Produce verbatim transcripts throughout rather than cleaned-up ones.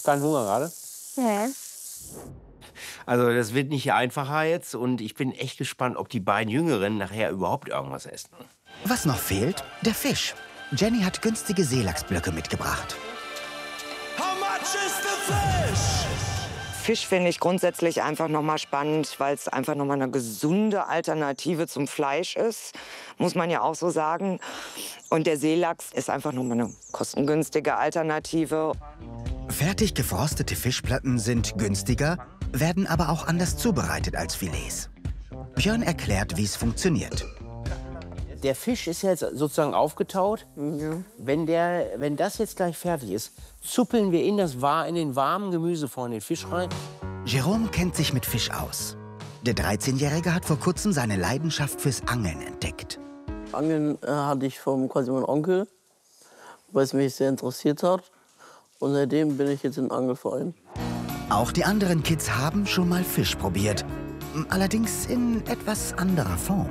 Kein Hunger gerade? Ja. Also das wird nicht einfacher jetzt und ich bin echt gespannt, ob die beiden Jüngeren nachher überhaupt irgendwas essen. Was noch fehlt? Der Fisch. Jenny hat günstige Seelachsblöcke mitgebracht. How much is the fish? Fisch finde ich grundsätzlich einfach noch mal spannend, weil es einfach noch mal eine gesunde Alternative zum Fleisch ist, muss man ja auch so sagen. Und der Seelachs ist einfach noch mal eine kostengünstige Alternative. Fertig gefrostete Fischplatten sind günstiger, werden aber auch anders zubereitet als Filets. Björn erklärt, wie es funktioniert. Der Fisch ist jetzt sozusagen aufgetaut. Ja. Wenn, der, wenn das jetzt gleich fertig ist, zuppeln wir in, das, in den warmen Gemüse vorne den Fisch rein. Jerome kennt sich mit Fisch aus. Der dreizehnjährige hat vor kurzem seine Leidenschaft fürs Angeln entdeckt. Angeln äh, hatte ich vom quasi meinem Onkel, weil es mich sehr interessiert hat. Und seitdem bin ich jetzt im Angelverein. Auch die anderen Kids haben schon mal Fisch probiert. Allerdings in etwas anderer Form.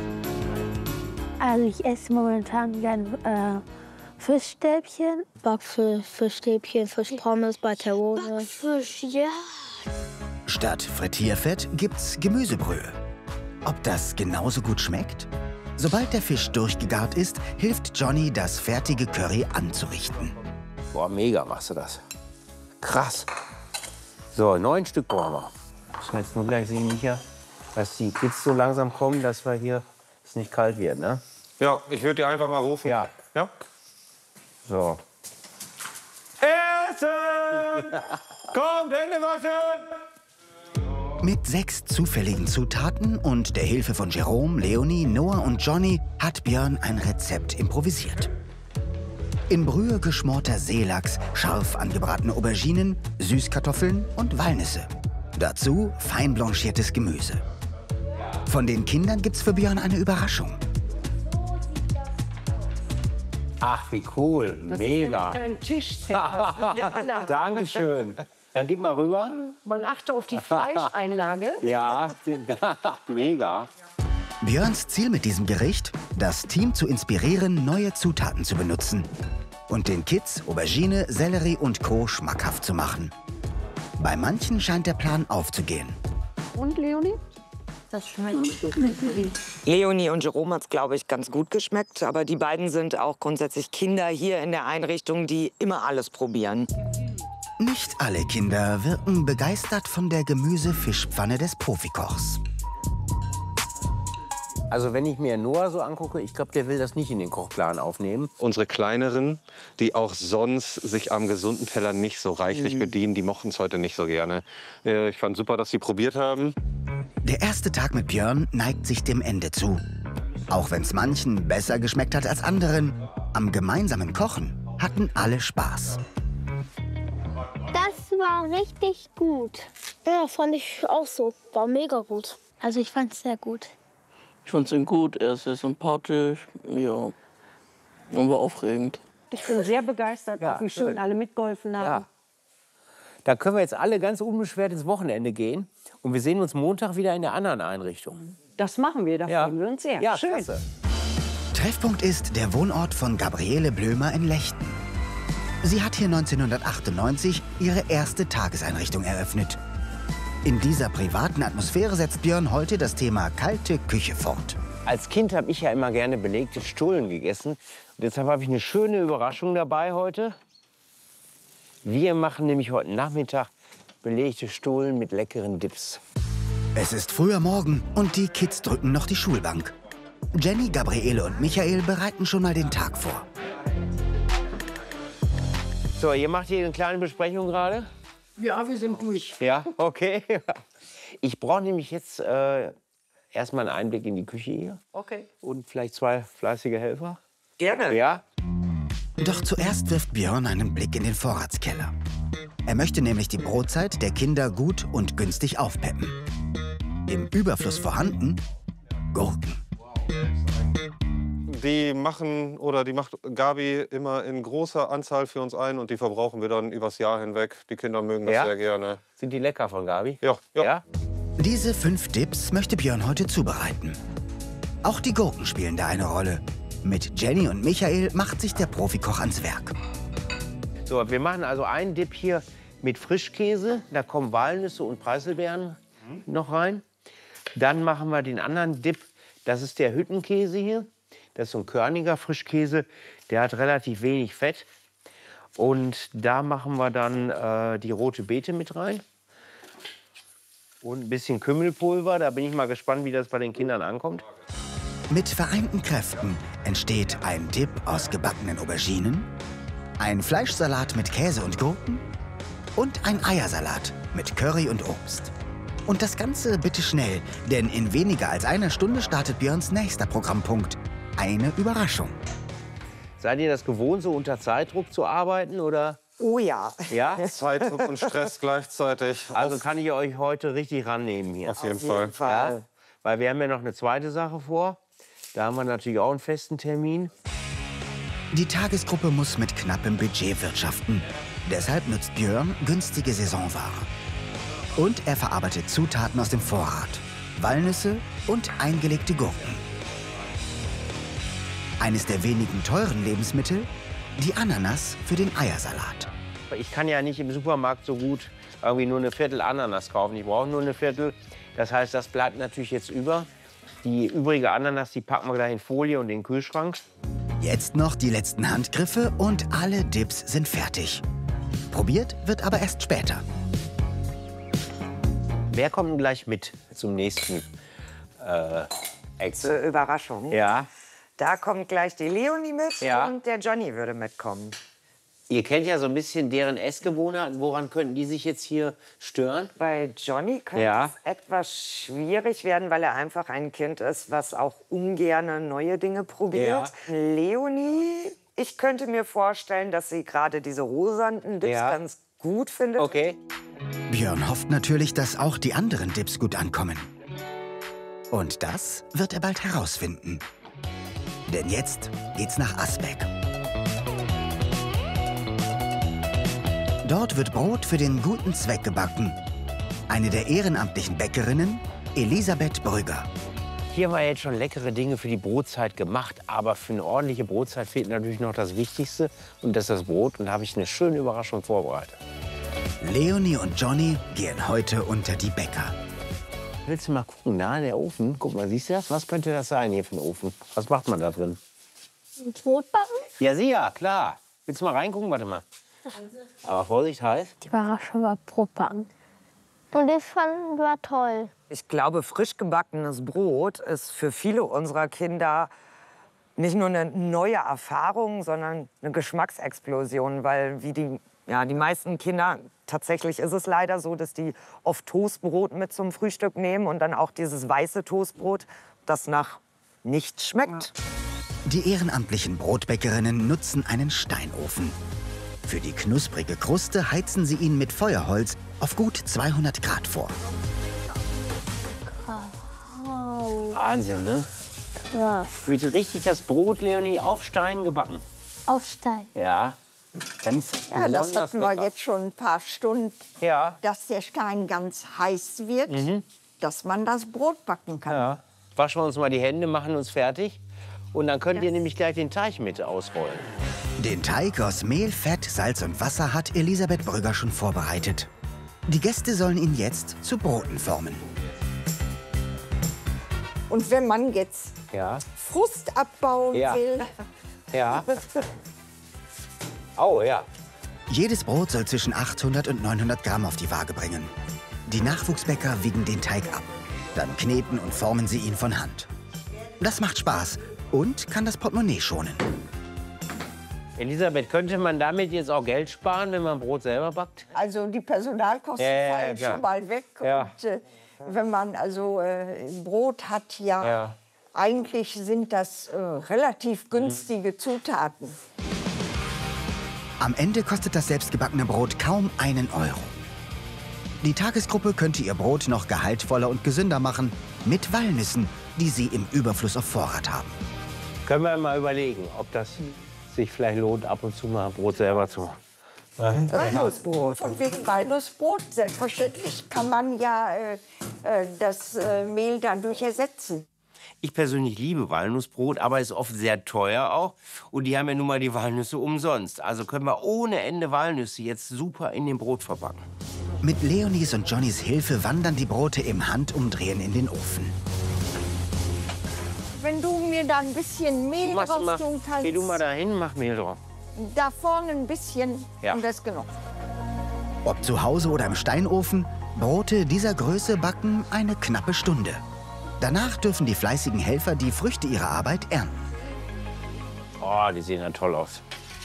Also ich esse momentan gern äh, Fischstäbchen. Backfisch, Fischstäbchen, Fischpommes bei Terone. Backfisch, ja. Statt Frittierfett gibt's Gemüsebrühe. Ob das genauso gut schmeckt? Sobald der Fisch durchgegart ist, hilft Johnny, das fertige Curry anzurichten. Boah, mega machst du das. Krass. So, neun Stück brauchen wir. Müssen wir jetzt nur gleich sehen, Micha, dass die Kids so langsam kommen, dass wir hier es nicht kalt wird, ne? Ja, ich würde dir einfach mal rufen. Ja. Ja? So. Essen! Kommt, Hände waschen! Mit sechs zufälligen Zutaten und der Hilfe von Jerome, Leonie, Noah und Johnny hat Björn ein Rezept improvisiert. In Brühe geschmorter Seelachs, scharf angebratene Auberginen, Süßkartoffeln und Walnüsse. Dazu fein blanchiertes Gemüse. Von den Kindern gibt's für Björn eine Überraschung. Ach, wie cool. Mega. Ein Tischset. Dankeschön. Dann gib mal rüber. Man achte auf die Fleischeinlage. Ja, mega. Björns Ziel mit diesem Gericht? Das Team zu inspirieren, neue Zutaten zu benutzen. Und den Kids Aubergine, Sellerie und Co. schmackhaft zu machen. Bei manchen scheint der Plan aufzugehen. Und, Leonie? Das schmeckt. Leonie und Jerome hat es, glaube ich, ganz gut geschmeckt. Aber die beiden sind auch grundsätzlich Kinder hier in der Einrichtung, die immer alles probieren. Nicht alle Kinder wirken begeistert von der Gemüse-Fischpfanne des Profikochs. Also wenn ich mir Noah so angucke, ich glaube, der will das nicht in den Kochplan aufnehmen. Unsere Kleineren, die auch sonst sich am gesunden Teller nicht so reichlich bedienen, die mochten es heute nicht so gerne. Äh, Ich fand super, dass sie probiert haben. Der erste Tag mit Björn neigt sich dem Ende zu. Auch wenn es manchen besser geschmeckt hat als anderen, am gemeinsamen Kochen hatten alle Spaß. Das war richtig gut. Ja, fand ich auch so. War mega gut. Also ich fand es sehr gut. Ich fand ihn gut, er ist sehr sympathisch. Ja, und war aufregend. Ich bin sehr begeistert, Ja, wie schön schön. alle mitgeholfen haben. Ja. Da können wir jetzt alle ganz unbeschwert ins Wochenende gehen. Und wir sehen uns Montag wieder in der anderen Einrichtung. Das machen wir, da Ja. freuen wir uns sehr. Ja, schön. klasse. Treffpunkt ist der Wohnort von Gabriele Blömer in Lechten. Sie hat hier neunzehnhundertachtundneunzig ihre erste Tageseinrichtung eröffnet. In dieser privaten Atmosphäre setzt Björn heute das Thema kalte Küche fort. Als Kind habe ich ja immer gerne belegte Stullen gegessen. Und deshalb habe ich eine schöne Überraschung dabei heute. Wir machen nämlich heute Nachmittag belegte Stullen mit leckeren Dips. Es ist früher Morgen und die Kids drücken noch die Schulbank. Jenny, Gabriele und Michael bereiten schon mal den Tag vor. So, ihr macht hier eine kleine Besprechung gerade? Ja, wir sind durch. Ja, okay. Ich brauche nämlich jetzt äh, erstmal einen Einblick in die Küche hier. Okay. Und vielleicht zwei fleißige Helfer. Gerne. Ja? Doch zuerst wirft Björn einen Blick in den Vorratskeller. Er möchte nämlich die Brotzeit der Kinder gut und günstig aufpeppen. Im Überfluss vorhanden Gurken. Die machen, oder die macht Gabi immer in großer Anzahl für uns ein und die verbrauchen wir dann übers Jahr hinweg. Die Kinder mögen das Ja? sehr gerne. Sind die lecker von Gabi? Ja, ja. Ja? Diese fünf Dips möchte Björn heute zubereiten. Auch die Gurken spielen da eine Rolle. Mit Jenny und Michael macht sich der Profikoch ans Werk. So, wir machen also einen Dip hier mit Frischkäse. Da kommen Walnüsse und Preiselbeeren noch rein. Dann machen wir den anderen Dip. Das ist der Hüttenkäse hier. Das ist so ein körniger Frischkäse. Der hat relativ wenig Fett. Und da machen wir dann äh, die rote Beete mit rein. Und ein bisschen Kümmelpulver. Da bin ich mal gespannt, wie das bei den Kindern ankommt. Mit vereinten Kräften entsteht ein Dip aus gebackenen Auberginen, ein Fleischsalat mit Käse und Gurken und ein Eiersalat mit Curry und Obst. Und das Ganze bitte schnell, denn in weniger als einer Stunde startet Björns nächster Programmpunkt. Eine Überraschung. Seid ihr das gewohnt, so unter Zeitdruck zu arbeiten, oder? Oh ja. Ja? Zeitdruck und Stress gleichzeitig. Also kann ich euch heute richtig rannehmen hier. Auf jeden Auf jeden Fall. Ja? Weil wir haben ja noch eine zweite Sache vor. Da haben wir natürlich auch einen festen Termin. Die Tagesgruppe muss mit knappem Budget wirtschaften. Deshalb nutzt Björn günstige Saisonware. Und er verarbeitet Zutaten aus dem Vorrat. Walnüsse und eingelegte Gurken. Eines der wenigen teuren Lebensmittel, die Ananas für den Eiersalat. Ich kann ja nicht im Supermarkt so gut irgendwie nur eine Viertel Ananas kaufen. Ich brauche nur eine Viertel. Das heißt, das bleibt natürlich jetzt über. Die übrige Ananas, die packen wir gleich in Folie und in den Kühlschrank. Jetzt noch die letzten Handgriffe und alle Dips sind fertig. Probiert wird aber erst später. Wer kommt denn gleich mit zum nächsten äh, Ex? Zur Überraschung. Ja. Da kommt gleich die Leonie mit Ja. und der Johnny würde mitkommen. Ihr kennt ja so ein bisschen deren Essgewohnheiten. Woran könnten die sich jetzt hier stören? Bei Johnny könnte Ja. es etwas schwierig werden, weil er einfach ein Kind ist, was auch ungern neue Dinge probiert. Leonie, ich könnte mir vorstellen, dass sie gerade diese rosanen Dips Ja. ganz gut findet. Okay. Björn hofft natürlich, dass auch die anderen Dips gut ankommen. Und das wird er bald herausfinden. Denn jetzt geht's nach Asbeck. Dort wird Brot für den guten Zweck gebacken. Eine der ehrenamtlichen Bäckerinnen, Elisabeth Brügger. Hier haben wir jetzt schon leckere Dinge für die Brotzeit gemacht. Aber für eine ordentliche Brotzeit fehlt natürlich noch das Wichtigste. Und das ist das Brot. Und da habe ich eine schöne Überraschung vorbereitet. Leonie und Johnny gehen heute unter die Bäcker. Willst du mal gucken? Na, der Ofen. Guck mal, siehst du das? Was könnte das sein hier für ein Ofen? Was macht man da drin? Brot backen? Ja, sicher, klar. Willst du mal reingucken? Warte mal. Aber Vorsicht, heiß. Die Überraschung war Brot backen. Und das fanden wir toll. Ich glaube, frisch gebackenes Brot ist für viele unserer Kinder nicht nur eine neue Erfahrung, sondern eine Geschmacksexplosion, weil wie die, ja, die meisten Kinder, tatsächlich ist es leider so, dass die oft Toastbrot mit zum Frühstück nehmen und dann auch dieses weiße Toastbrot, das nach nichts schmeckt. Die ehrenamtlichen Brotbäckerinnen nutzen einen Steinofen. Für die knusprige Kruste heizen sie ihn mit Feuerholz auf gut zweihundert Grad vor. Wahnsinn, ne? Ja, Wird richtig das Brot, Leonie, auf Stein gebacken. auf Stein. Ja. Ganz Ja, das besonders hatten wir lecker. jetzt schon ein paar Stunden, Ja. dass der Stein ganz heiß wird, dass man das Brot backen kann. Ja. Waschen wir uns mal die Hände, machen uns fertig. Und dann könnt ihr nämlich gleich den Teig mit ausrollen. Den Teig aus Mehl, Fett, Salz und Wasser hat Elisabeth Brügger schon vorbereitet. Die Gäste sollen ihn jetzt zu Broten formen. Und wenn man jetzt Ja. Frust abbauen Ja. will, Ja. Oh, ja. Jedes Brot soll zwischen achthundert und neunhundert Gramm auf die Waage bringen. Die Nachwuchsbäcker wiegen den Teig ab. Dann kneten und formen sie ihn von Hand. Das macht Spaß und kann das Portemonnaie schonen. Elisabeth, könnte man damit jetzt auch Geld sparen, wenn man Brot selber backt? also die Personalkosten Ja, ja, ja, fallen klar. schon mal weg. Ja. Und äh, wenn man also äh, Brot hat, ja, Ja. eigentlich sind das äh, relativ günstige Zutaten. Am Ende kostet das selbstgebackene Brot kaum einen Euro. Die Tagesgruppe könnte ihr Brot noch gehaltvoller und gesünder machen mit Walnüssen, die sie im Überfluss auf Vorrat haben. Können wir mal überlegen, ob das sich vielleicht lohnt, ab und zu mal Brot selber zu machen. Walnussbrot. Und wegen Walnussbrot, selbstverständlich kann man ja äh, äh, das äh, Mehl dadurch ersetzen. Ich persönlich liebe Walnussbrot, aber ist oft sehr teuer auch. Und die haben ja nun mal die Walnüsse umsonst. Also können wir ohne Ende Walnüsse jetzt super in den Brot verpacken. Mit Leonies und Johnnys Hilfe wandern die Brote im Handumdrehen in den Ofen. Wenn du mir da ein bisschen Mehl Machst du mal, drauf tun kannst, geh du mal dahin, mach Mehl drauf. da vorne ein bisschen Ja. und das ist genug. Ob zu Hause oder im Steinofen, Brote dieser Größe backen eine knappe Stunde. Danach dürfen die fleißigen Helfer die Früchte ihrer Arbeit ernten. Oh, die sehen ja toll aus.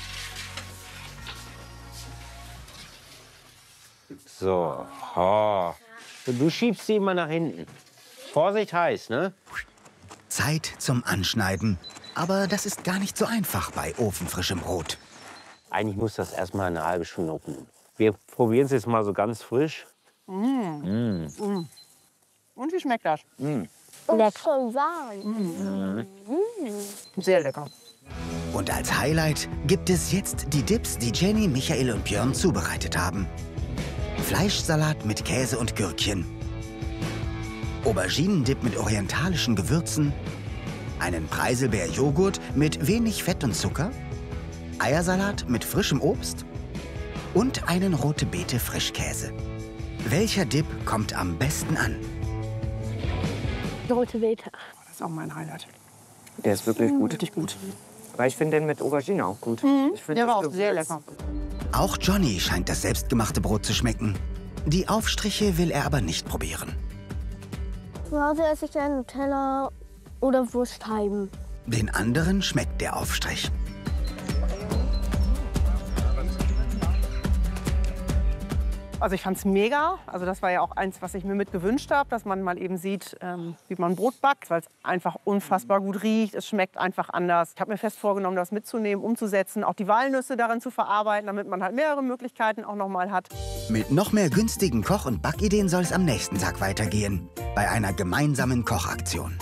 So. Oh. Du schiebst sie immer nach hinten. Vorsicht, heiß, ne? Zeit zum Anschneiden. Aber das ist gar nicht so einfach bei ofenfrischem Brot. Eigentlich muss das erst mal eine halbe Stunde ruhen. Wir probieren es jetzt mal so ganz frisch. Mm. Mm. Und wie schmeckt das? Mm. Lecker und warm. Mm. Sehr lecker. Und als Highlight gibt es jetzt die Dips, die Jenny, Michael und Björn zubereitet haben. Fleischsalat mit Käse und Gürkchen. Auberginendip mit orientalischen Gewürzen. Einen Preiselbeerjoghurt mit wenig Fett und Zucker. Eiersalat mit frischem Obst. Und einen rote Beete Frischkäse. Welcher Dip kommt am besten an? Rote Beete. Das ist auch mein Highlight. Der ist wirklich gut. Richtig gut. Weil ich finde den mit Aubergine auch gut. Mhm. Ich find Der das war auch sehr Gewürz- lecker. Auch Johnny scheint das selbstgemachte Brot zu schmecken. Die Aufstriche will er aber nicht probieren. Zu Hause esse ich gerne Nutella oder Wurstscheiben. Den anderen schmeckt der Aufstrich. Also ich fand's mega. Also das war ja auch eins, was ich mir mit gewünscht habe, dass man mal eben sieht, ähm, wie man Brot backt, weil es einfach unfassbar gut riecht. Es schmeckt einfach anders. Ich habe mir fest vorgenommen, das mitzunehmen, umzusetzen, auch die Walnüsse darin zu verarbeiten, damit man halt mehrere Möglichkeiten auch noch mal hat. Mit noch mehr günstigen Koch- und Backideen soll es am nächsten Tag weitergehen. Bei einer gemeinsamen Kochaktion.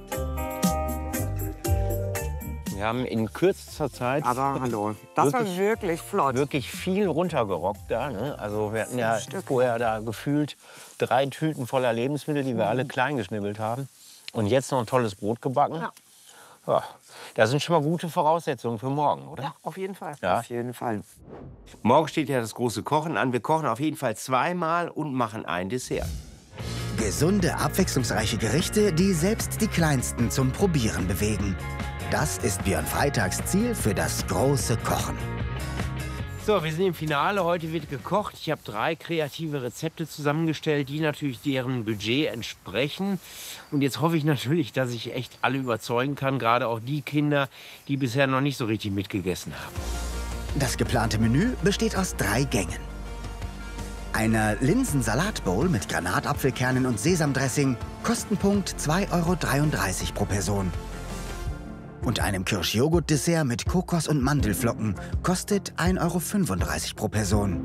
Wir haben in kürzester Zeit Aber hallo, das war Wirklich- wirklich flott. wirklich viel runtergerockt da. Ne? Also wir hatten ja vorher da gefühlt drei Tüten voller Lebensmittel, die wir alle klein geschnibbelt haben. Und jetzt noch ein tolles Brot gebacken. Ja. Ja, das sind schon mal gute Voraussetzungen für morgen, oder? Ja, auf jeden Fall. Ja. Auf jeden Fall. Morgen steht ja das große Kochen an. Wir kochen auf jeden Fall zweimal und machen ein Dessert. Gesunde, abwechslungsreiche Gerichte, die selbst die Kleinsten zum Probieren bewegen. Das ist Björn Freitags Ziel für das große Kochen. So, wir sind im Finale. Heute wird gekocht. Ich habe drei kreative Rezepte zusammengestellt, die natürlich deren Budget entsprechen. Und jetzt hoffe ich natürlich, dass ich echt alle überzeugen kann, gerade auch die Kinder, die bisher noch nicht so richtig mitgegessen haben. Das geplante Menü besteht aus drei Gängen. Einer Linsensalatbowl mit Granatapfelkernen und Sesamdressing, Kostenpunkt zwei Euro dreiunddreißig pro Person. Und einem Kirschjoghurt-Dessert mit Kokos- und Mandelflocken kostet ein Euro fünfunddreißig pro Person.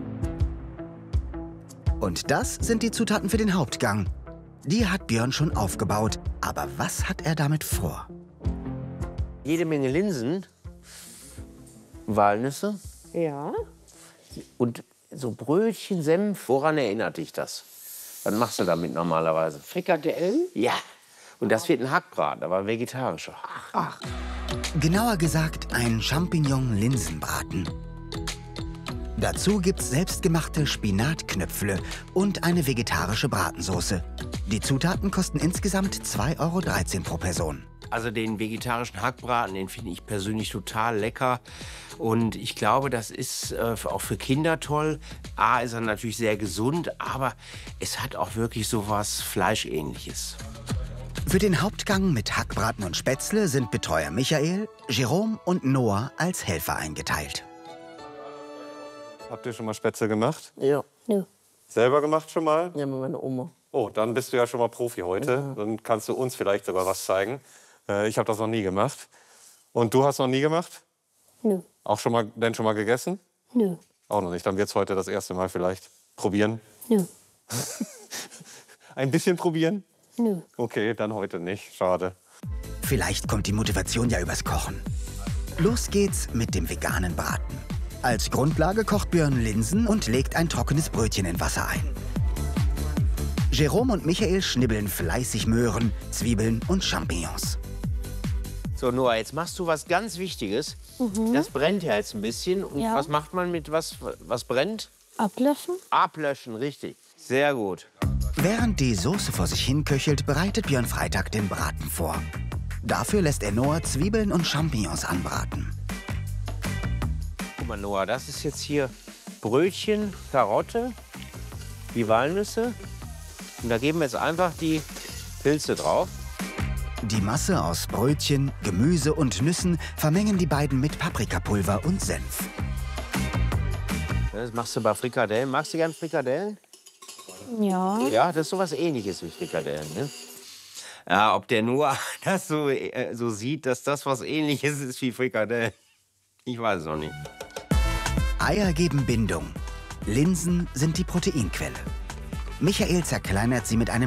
Und das sind die Zutaten für den Hauptgang. Die hat Björn schon aufgebaut. Aber was hat er damit vor? Jede Menge Linsen, Walnüsse Ja. und so Brötchen, Senf. Woran erinnert dich das? Was machst du damit normalerweise? Frikadellen? Ja. Und das wird ein Hackbraten, aber vegetarischer. Ach. Genauer gesagt ein Champignon-Linsenbraten. Dazu gibt's selbstgemachte Spinatknöpfle und eine vegetarische Bratensoße. Die Zutaten kosten insgesamt zwei Euro dreizehn pro Person. Also den vegetarischen Hackbraten, den finde ich persönlich total lecker. Und ich glaube, das ist äh, auch für Kinder toll. A, ist er natürlich sehr gesund, aber es hat auch wirklich so was Fleischähnliches. Für den Hauptgang mit Hackbraten und Spätzle sind Betreuer Michael, Jerome und Noah als Helfer eingeteilt. Habt ihr schon mal Spätzle gemacht? Ja. Nö. Selber gemacht schon mal? Ja, mit meiner Oma. Oh, dann bist du ja schon mal Profi heute. Ja. Dann kannst du uns vielleicht sogar was zeigen. Äh, ich habe das noch nie gemacht. Und du hast noch nie gemacht? Nö. Auch schon mal, denn schon mal gegessen? Nö. Auch noch nicht. Dann wird's heute das erste Mal vielleicht probieren. Nö. Ein bisschen probieren? Nö. Okay, dann heute nicht. Schade. Vielleicht kommt die Motivation ja übers Kochen. Los geht's mit dem veganen Braten. Als Grundlage kocht Björn Linsen und legt ein trockenes Brötchen in Wasser ein. Jerome und Michael schnibbeln fleißig Möhren, Zwiebeln und Champignons. So, Noah, jetzt machst du was ganz Wichtiges. Mhm. Das brennt ja jetzt ein bisschen. Und Ja. was macht man mit was, was brennt? Ablöschen? Ablöschen, richtig. Sehr gut. Während die Soße vor sich hin köchelt, bereitet Björn Freitag den Braten vor. Dafür lässt er Noah Zwiebeln und Champignons anbraten. Guck mal, Noah, das ist jetzt hier Brötchen, Karotte, die Walnüsse. Und da geben wir jetzt einfach die Pilze drauf. Die Masse aus Brötchen, Gemüse und Nüssen vermengen die beiden mit Paprikapulver und Senf. Das machst du bei Frikadellen. Magst du gern Frikadellen? Ja. Ja, das ist sowas Ähnliches wie Frikadellen, ne? Ja, ob der Noah das so, äh, so sieht, dass das was Ähnliches ist wie Frikadellen, ich weiß es noch nicht. Eier geben Bindung. Linsen sind die Proteinquelle. Michael zerkleinert sie mit einem